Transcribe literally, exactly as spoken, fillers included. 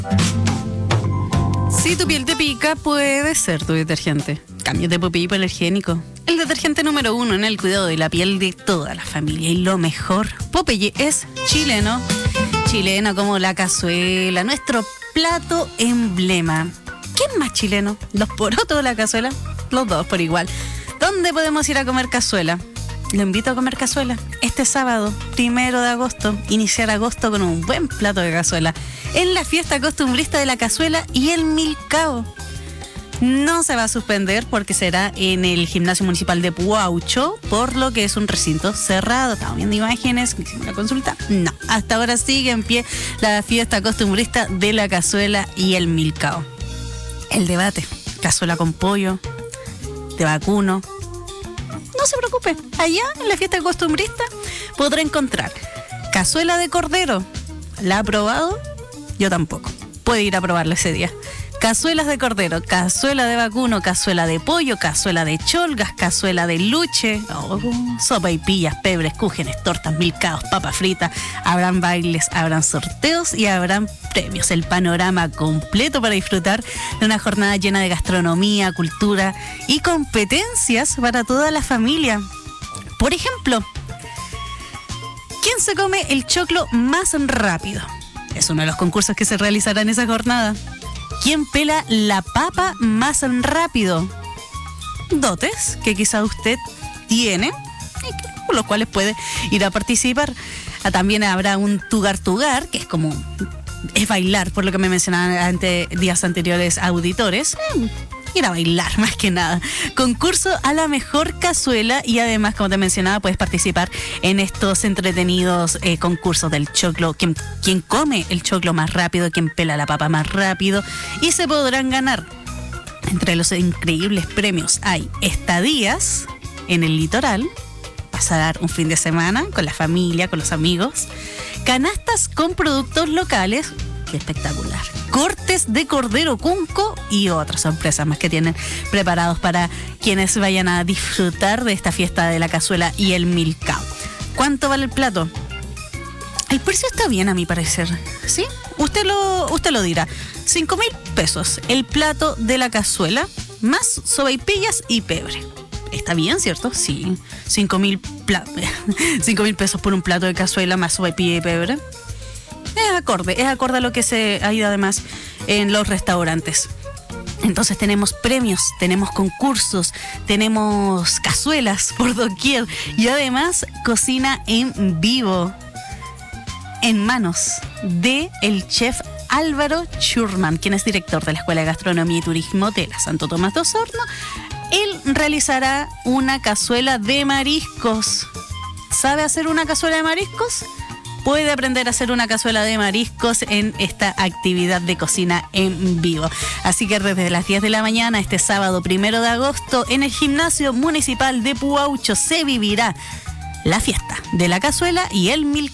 Si tu piel te pica, puede ser tu detergente. Cámbiate Popeye hipoalergénico. El detergente número uno en el cuidado de la piel de toda la familia. Y lo mejor, Popeye es chileno. Chileno como la cazuela, nuestro plato emblema. ¿Qué es más chileno? ¿Los porotos o la cazuela? Los dos por igual. ¿Dónde podemos ir a comer cazuela? Lo invito a comer cazuela este sábado, primero de agosto. Iniciar agosto con un buen plato de cazuela en la fiesta costumbrista de la cazuela y el milcao. No se va a suspender porque será en el gimnasio municipal de Puaucho, por lo que es un recinto cerrado. Estamos viendo imágenes, hicimos una consulta. No, hasta ahora sigue en pie la fiesta costumbrista de la cazuela y el milcao. El debate, cazuela con pollo, de vacuno. No se preocupe, allá en la fiesta costumbrista podrá encontrar cazuela de cordero. ¿La ha probado? Yo tampoco. Puede ir a probarla ese día. Cazuelas de cordero, cazuela de vacuno, cazuela de pollo, cazuela de cholgas, cazuela de luche, oh, sopa y pillas, pebres, cúgenes, tortas, milcaos, papas fritas. Habrán bailes, habrán sorteos y habrán premios. El panorama completo para disfrutar de una jornada llena de gastronomía, cultura y competencias para toda la familia. Por ejemplo, ¿quién se come el choclo más rápido? Es uno de los concursos que se realizará en esa jornada. ¿Quién pela la papa más rápido? Dotes que quizá usted tiene y que, por los cuales puede ir a participar. Ah, también habrá un tugar tugar, que es como es bailar, por lo que me mencionaban ante, días anteriores auditores. Eh, ir a bailar más que nada. Concurso a la mejor cazuela y además, como te mencionaba, puedes participar en estos entretenidos eh, concursos del choclo. ¿Quién, quién come el choclo más rápido? ¿Quién pela la papa más rápido? Y se podrán ganar. Entre los increíbles premios hay estadías en el litoral, pasar un fin de semana con la familia, con los amigos, canastas con productos locales. Qué espectacular. Cortes de cordero cunco y otras sorpresas más que tienen preparados para quienes vayan a disfrutar de esta fiesta de la cazuela y el milcao. ¿Cuánto vale el plato? El precio está bien a mi parecer, ¿sí? Usted lo, usted lo dirá. Cinco mil pesos el plato de la cazuela, más sopaipillas y pebre. Está bien, ¿cierto? Sí. Cinco mil pla- cinco mil pesos por un plato de cazuela más sopaipilla y pebre. Es acorde, es acorde a lo que se ha ido además en los restaurantes. Entonces tenemos premios, tenemos concursos, tenemos cazuelas por doquier y además cocina en vivo, en manos de el chef Álvaro Schurman, quien es director de la Escuela de Gastronomía y Turismo de la Santo Tomás de Osorno. Él realizará una cazuela de mariscos. ¿Sabe hacer una cazuela de mariscos? Puede aprender a hacer una cazuela de mariscos en esta actividad de cocina en vivo. Así que desde las diez de la mañana, este sábado primero de agosto, en el gimnasio municipal de Puaucho se vivirá la fiesta de la cazuela y el milcao.